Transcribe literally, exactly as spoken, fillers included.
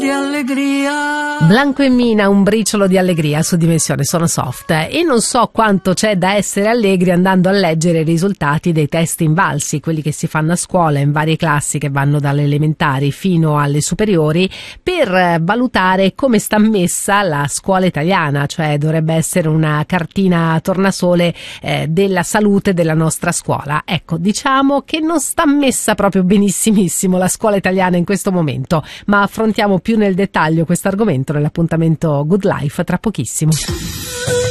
di allegria. Blanco e Mina, un briciolo di allegria su Dimensione Sono Soft. E non so quanto c'è da essere allegri andando a leggere i risultati dei test invalsi, quelli che si fanno a scuola in varie classi che vanno dalle elementari fino alle superiori, per valutare come sta messa la scuola italiana, cioè dovrebbe essere una cartina tornasole eh, della salute della nostra scuola. Ecco, diciamo che non sta messa proprio benissimissimo la scuola italiana in questo momento, ma affrontiamo più nel dettaglio questo argomento nell'appuntamento Good Life tra pochissimo.